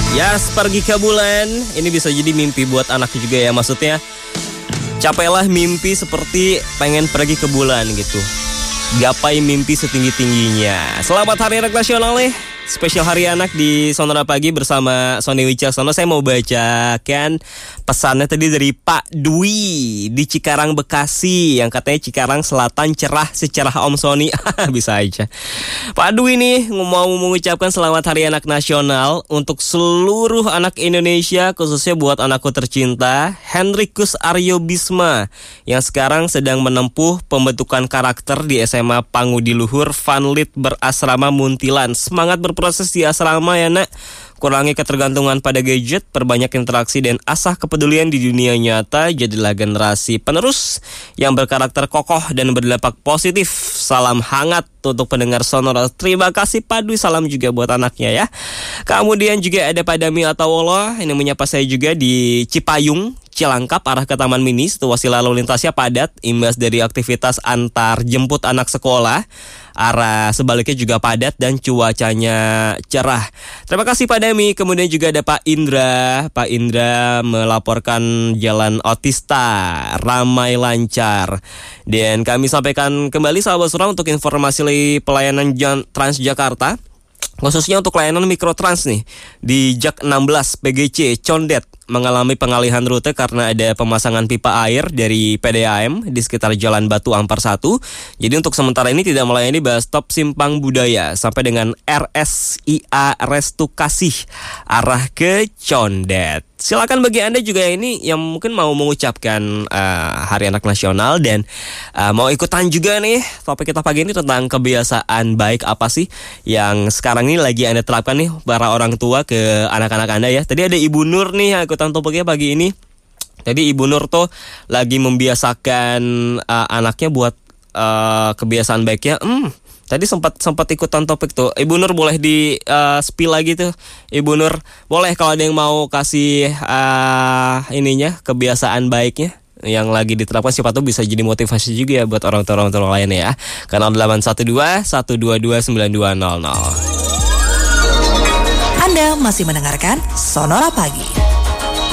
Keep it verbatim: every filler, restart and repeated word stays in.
Yes, pergi ke bulan. Ini bisa jadi mimpi buat anak juga ya. Maksudnya capailah mimpi seperti pengen pergi ke bulan gitu. Gapai mimpi setinggi-tingginya. Selamat Hari Anak Nasional nih. Spesial Hari Anak di Sonora Pagi bersama Sony Wicaksono. Saya mau bacakan pesannya tadi dari Pak Dwi di Cikarang, Bekasi, yang katanya Cikarang Selatan cerah secerah Om Sony. Bisa aja. Pak Dwi nih mau mengucapkan selamat Hari Anak Nasional untuk seluruh anak Indonesia, khususnya buat anakku tercinta Henrikus Aryo Bisma yang sekarang sedang menempuh pembentukan karakter di S M A Pangudi Luhur Vanlit Berasrama Muntilan. Semangat berproses di asrama ya nak. Kurangi ketergantungan pada gadget, perbanyak interaksi dan asah kepedulian di dunia nyata. Jadilah generasi penerus yang berkarakter kokoh dan berdampak positif. Salam hangat untuk pendengar Sonora. Terima kasih Pak Dwi, salam juga buat anaknya ya. Kemudian juga ada Pak Dami Atawolo, ini menyapa saya juga di Cipayung, Cilangkap, arah ke Taman Mini. Situasi lalu lintasnya padat, imbas dari aktivitas antar jemput anak sekolah. Arah sebaliknya juga padat dan cuacanya cerah. Terima kasih Pak Dami. Kemudian juga ada Pak Indra. Pak Indra melaporkan Jalan Otista ramai lancar. Dan kami sampaikan kembali sahabat Surah untuk informasi pelayanan Transjakarta, khususnya untuk layanan Mikrotrans nih di Jak enam belas P G C Condet mengalami pengalihan rute karena ada pemasangan pipa air dari P D A M di sekitar Jalan Batu Ampar satu. Jadi untuk sementara ini tidak melayani bus stop Simpang Budaya sampai dengan R S I A Restu Kasih arah ke Condet. Silakan bagi Anda juga ini yang mungkin mau mengucapkan uh, Hari Anak Nasional dan uh, mau ikutan juga nih topik kita pagi ini tentang kebiasaan baik apa sih yang sekarang ini lagi Anda terapkan nih para orang tua ke anak-anak Anda ya. Tadi ada Ibu Nur nih yang ikutan topiknya pagi ini. Tadi Ibu Nur tuh lagi membiasakan uh, anaknya buat uh, kebiasaan baiknya. Hmm. Tadi sempat sempat ikutan topik tuh. Ibu Nur boleh di uh, spill lagi tuh. Ibu Nur, boleh kalau ada yang mau kasih uh, ininya kebiasaan baiknya yang lagi diterapkan, siapa tuh bisa jadi motivasi juga ya buat orang-orang lainnya ya. Kanal delapan satu dua satu dua dua sembilan dua nol nol. Anda masih mendengarkan Sonora Pagi.